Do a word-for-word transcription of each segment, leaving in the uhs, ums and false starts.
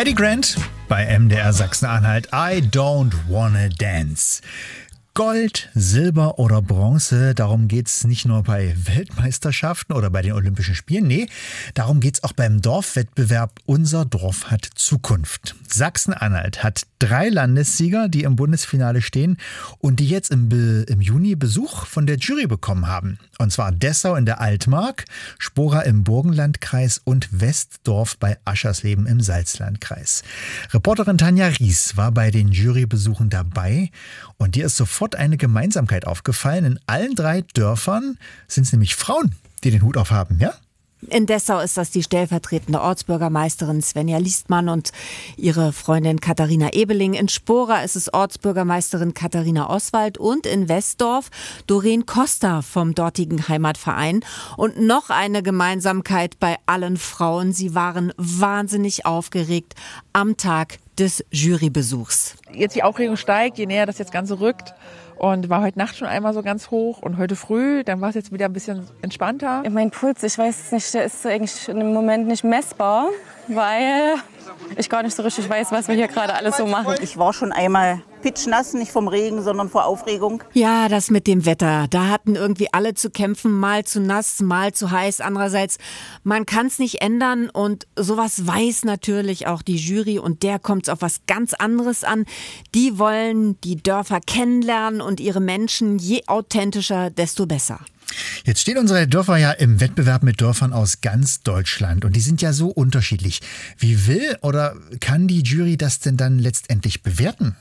Eddie Grant bei M D R Sachsen-Anhalt. I don't wanna dance. Gold, Silber oder Bronze, darum geht's nicht nur bei Weltmeisterschaften oder bei den Olympischen Spielen. Nee, darum geht's auch beim Dorfwettbewerb Unser Dorf hat Zukunft. Sachsen-Anhalt hat drei Landessieger, die im Bundesfinale stehen und die jetzt im, Be- im Juni Besuch von der Jury bekommen haben. Und zwar Dessau in der Altmark, Spora im Burgenlandkreis und Westdorf bei Aschersleben im Salzlandkreis. Reporterin Tanja Ries war bei den Jurybesuchen dabei und dir ist sofort eine Gemeinsamkeit aufgefallen. In allen drei Dörfern sind es nämlich Frauen, die den Hut aufhaben, ja? In Dessau ist das die stellvertretende Ortsbürgermeisterin Svenja Liestmann und ihre Freundin Katharina Ebeling. In Spora ist es Ortsbürgermeisterin Katharina Oswald und in Westdorf Doreen Costa vom dortigen Heimatverein. Und noch eine Gemeinsamkeit bei allen Frauen. Sie waren wahnsinnig aufgeregt am Tag des Jurybesuchs. Jetzt die Aufregung steigt, je näher das jetzt Ganze rückt. Und war heute Nacht schon einmal so ganz hoch und heute früh, dann war es jetzt wieder ein bisschen entspannter. Ja, mein Puls, ich weiß es nicht, der ist eigentlich im Moment nicht messbar, weil ich gar nicht so richtig weiß, was wir hier gerade alles so machen. Ich war schon einmal pitschnass, nicht vom Regen, sondern vor Aufregung. Ja, das mit dem Wetter, da hatten irgendwie alle zu kämpfen, mal zu nass, mal zu heiß. Andererseits, man kann es nicht ändern und sowas weiß natürlich auch die Jury und der kommt es auf was ganz anderes an. Die wollen die Dörfer kennenlernen und ihre Menschen, je authentischer, desto besser. Jetzt stehen unsere Dörfer ja im Wettbewerb mit Dörfern aus ganz Deutschland und die sind ja so unterschiedlich. Wie will oder kann die Jury das denn dann letztendlich bewerten?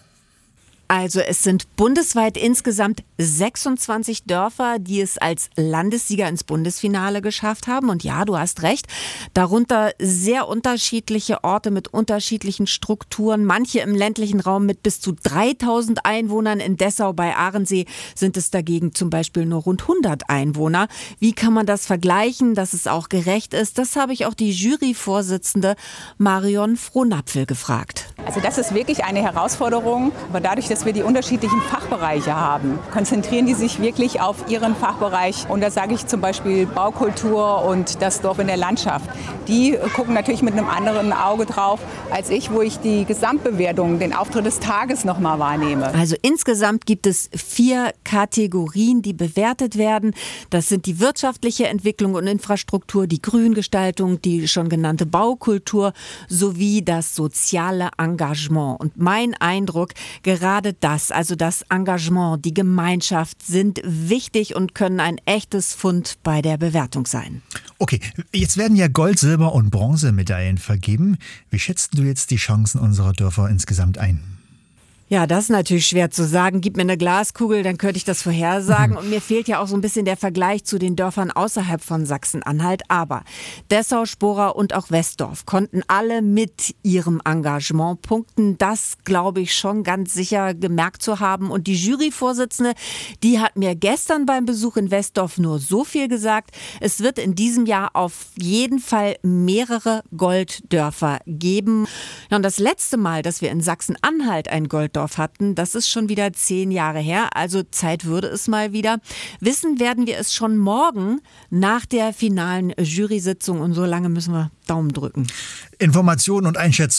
Also es sind bundesweit insgesamt sechsundzwanzig Dörfer, die es als Landessieger ins Bundesfinale geschafft haben. Und ja, du hast recht, darunter sehr unterschiedliche Orte mit unterschiedlichen Strukturen. Manche im ländlichen Raum mit bis zu dreitausend Einwohnern. In Dessau bei Ahrensee sind es dagegen zum Beispiel nur rund hundert Einwohner. Wie kann man das vergleichen, dass es auch gerecht ist? Das habe ich auch die Juryvorsitzende Marion Frohnapfel gefragt. Also das ist wirklich eine Herausforderung, aber dadurch, dass wir die unterschiedlichen Fachbereiche haben, konzentrieren die sich wirklich auf ihren Fachbereich. Und da sage ich zum Beispiel Baukultur und das Dorf in der Landschaft. Die gucken natürlich mit einem anderen Auge drauf als ich, wo ich die Gesamtbewertung, den Auftritt des Tages nochmal wahrnehme. Also insgesamt gibt es vier Kategorien, die bewertet werden. Das sind die wirtschaftliche Entwicklung und Infrastruktur, die Grüngestaltung, die schon genannte Baukultur sowie das soziale Engagement. Und mein Eindruck, gerade das, also das Engagement, die Gemeinschaft sind wichtig und können ein echtes Fund bei der Bewertung sein. Okay, jetzt werden ja Gold, Silber und Bronzemedaillen vergeben. Wie schätzt du jetzt die Chancen unserer Dörfer insgesamt ein? Ja, das ist natürlich schwer zu sagen. Gib mir eine Glaskugel, dann könnte ich das vorhersagen. Und mir fehlt ja auch so ein bisschen der Vergleich zu den Dörfern außerhalb von Sachsen-Anhalt. Aber Dessau, Spora und auch Westdorf konnten alle mit ihrem Engagement punkten. Das glaube ich schon ganz sicher gemerkt zu haben. Und die Juryvorsitzende, die hat mir gestern beim Besuch in Westdorf nur so viel gesagt. Es wird in diesem Jahr auf jeden Fall mehrere Golddörfer geben. Ja, und das letzte Mal, dass wir in Sachsen-Anhalt ein Golddorf hatten. Das ist schon wieder zehn Jahre her, also Zeit würde es mal wieder. Wissen werden wir es schon morgen nach der finalen Jury-Sitzung und so lange müssen wir Daumen drücken. Informationen und Einschätzungen